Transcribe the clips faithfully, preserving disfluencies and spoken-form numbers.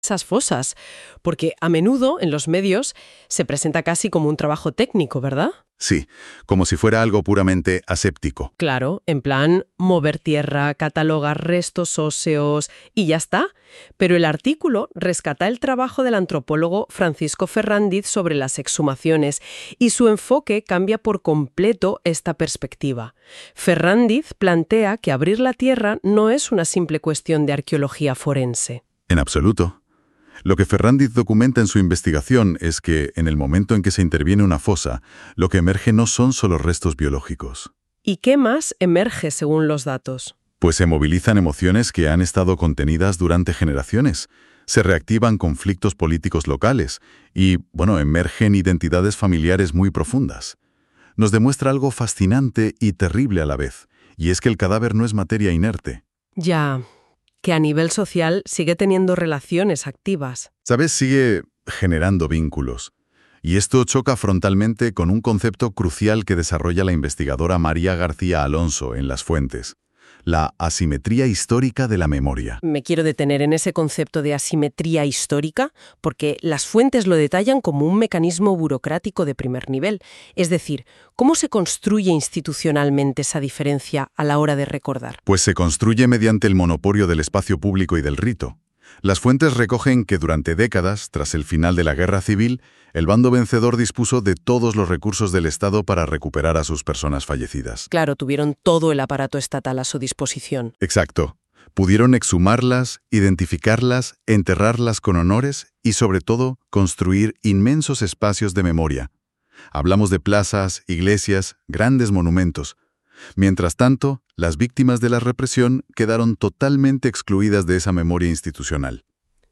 esas fosas, porque a menudo en los medios se presenta casi como un trabajo técnico, ¿verdad? Sí, como si fuera algo puramente aséptico. Claro, en plan mover tierra, catalogar restos óseos y ya está. Pero el artículo rescata el trabajo del antropólogo Francisco Ferrandiz sobre las exhumaciones y su enfoque cambia por completo esta perspectiva. Ferrandiz plantea que abrir la tierra no es una simple cuestión de arqueología forense. En absoluto. Lo que Ferrandiz documenta en su investigación es que, en el momento en que se interviene una fosa, lo que emerge no son solo restos biológicos. ¿Y qué más emerge según los datos? Pues se movilizan emociones que han estado contenidas durante generaciones, se reactivan conflictos políticos locales y, bueno, emergen identidades familiares muy profundas. Nos demuestra algo fascinante y terrible a la vez, y es que el cadáver no es materia inerte. Ya, que a nivel social sigue teniendo relaciones activas. ¿Sabes? Sigue generando vínculos. Y esto choca frontalmente con un concepto crucial que desarrolla la investigadora María García Alonso en Las Fuentes: la asimetría histórica de la memoria. Me quiero detener en ese concepto de asimetría histórica porque Las Fuentes lo detallan como un mecanismo burocrático de primer nivel. Es decir, ¿cómo se construye institucionalmente esa diferencia a la hora de recordar? Pues se construye mediante el monopolio del espacio público y del rito. Las fuentes recogen que durante décadas, tras el final de la Guerra Civil, el bando vencedor dispuso de todos los recursos del Estado para recuperar a sus personas fallecidas. Claro, tuvieron todo el aparato estatal a su disposición. Exacto. Pudieron exhumarlas, identificarlas, enterrarlas con honores y, sobre todo, construir inmensos espacios de memoria. Hablamos de plazas, iglesias, grandes monumentos. Mientras tanto, las víctimas de la represión quedaron totalmente excluidas de esa memoria institucional.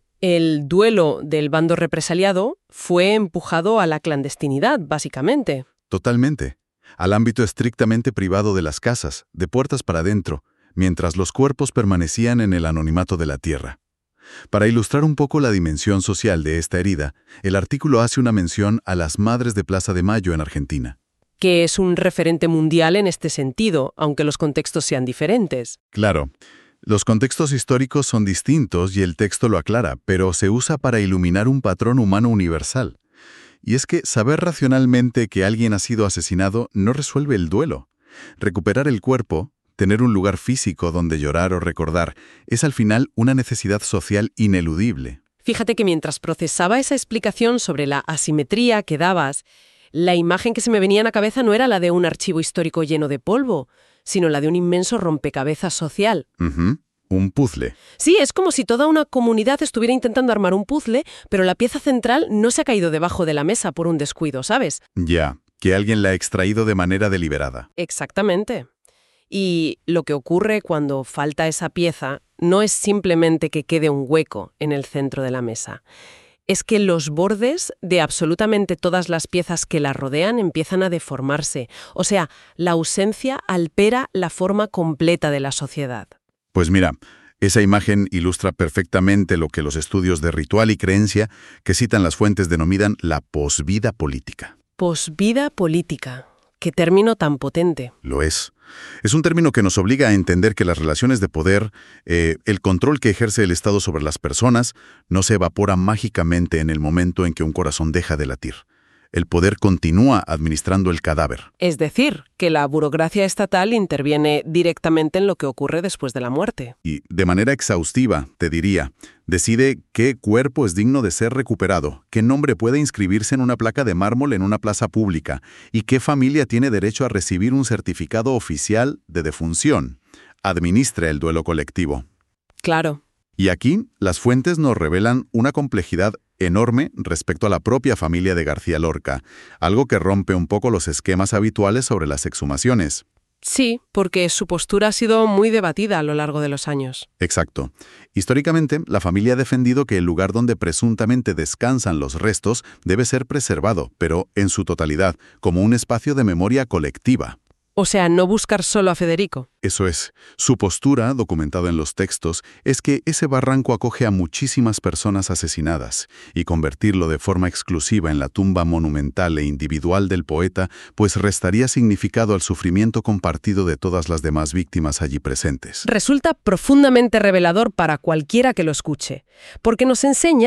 El duelo del bando represaliado fue empujado a la clandestinidad, básicamente. Totalmente. Al ámbito estrictamente privado de las casas, de puertas para adentro, mientras los cuerpos permanecían en el anonimato de la tierra. Para ilustrar un poco la dimensión social de esta herida, el artículo hace una mención a las Madres de Plaza de Mayo en Argentina. Que es un referente mundial en este sentido, aunque los contextos sean diferentes. Claro. Los contextos históricos son distintos y el texto lo aclara, pero se usa para iluminar un patrón humano universal. Y es que saber racionalmente que alguien ha sido asesinado no resuelve el duelo. Recuperar el cuerpo, tener un lugar físico donde llorar o recordar, es al final una necesidad social ineludible. Fíjate que mientras procesaba esa explicación sobre la asimetría que dabas, la imagen que se me venía a la cabeza no era la de un archivo histórico lleno de polvo, sino la de un inmenso rompecabezas social. Uh-huh. Un puzzle. Sí, es como si toda una comunidad estuviera intentando armar un puzzle, pero la pieza central no se ha caído debajo de la mesa por un descuido, ¿sabes? Ya, que alguien la ha extraído de manera deliberada. Exactamente. Y lo que ocurre cuando falta esa pieza no es simplemente que quede un hueco en el centro de la mesa. Es que los bordes de absolutamente todas las piezas que la rodean empiezan a deformarse. O sea, la ausencia altera la forma completa de la sociedad. Pues mira, esa imagen ilustra perfectamente lo que los estudios de ritual y creencia que citan Las Fuentes denominan la posvida política. Posvida política. ¡Qué término tan potente! Lo es. Es un término que nos obliga a entender que las relaciones de poder, eh, el control que ejerce el Estado sobre las personas, no se evapora mágicamente en el momento en que un corazón deja de latir. El poder continúa administrando el cadáver. Es decir, que la burocracia estatal interviene directamente en lo que ocurre después de la muerte. Y, de manera exhaustiva, te diría, decide qué cuerpo es digno de ser recuperado, qué nombre puede inscribirse en una placa de mármol en una plaza pública y qué familia tiene derecho a recibir un certificado oficial de defunción. Administra el duelo colectivo. Claro. Y aquí, Las Fuentes nos revelan una complejidad enorme respecto a la propia familia de García Lorca, algo que rompe un poco los esquemas habituales sobre las exhumaciones. Sí, porque su postura ha sido muy debatida a lo largo de los años. Exacto. Históricamente, la familia ha defendido que el lugar donde presuntamente descansan los restos debe ser preservado, pero en su totalidad, como un espacio de memoria colectiva. O sea, no buscar solo a Federico. Eso es. Su postura, documentada en los textos, es que ese barranco acoge a muchísimas personas asesinadas, y convertirlo de forma exclusiva en la tumba monumental e individual del poeta, pues restaría significado al sufrimiento compartido de todas las demás víctimas allí presentes. Resulta profundamente revelador para cualquiera que lo escuche, porque nos enseña